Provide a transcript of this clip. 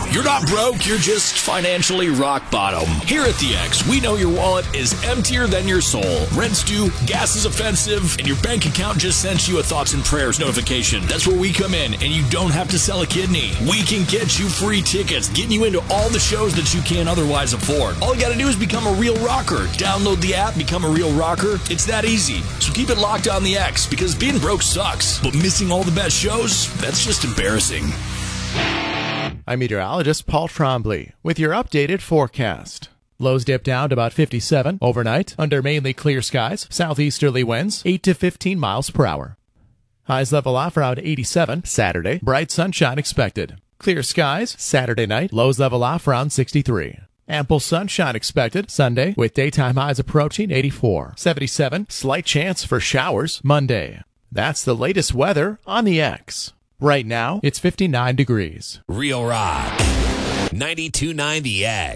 You're not broke, you're just financially rock bottom. Here at the X, we know your wallet is emptier than your soul. Rent's due, gas is offensive, and your bank account just sent you a thoughts and prayers notification. That's where we come in, and you don't have to sell a kidney. We can get you free tickets, getting you into all the shows that you can't otherwise afford. All you gotta do is become a real rocker. Download the app, become a real rocker. It's that easy. So keep it locked on the X, because being broke sucks. But missing all the best shows, that's just embarrassing. I'm meteorologist Paul Trombley with your updated forecast. Lows dip down to about 57 overnight under mainly clear skies, southeasterly winds 8 to 15 miles per hour. Highs level off around 87 Saturday, bright sunshine expected. Clear skies Saturday night, lows level off around 63. Ample sunshine expected Sunday with daytime highs approaching 84. 77, slight chance for showers Monday. That's the latest weather on the X. Right now, it's 59 degrees. Real Rock. 92.9 The X.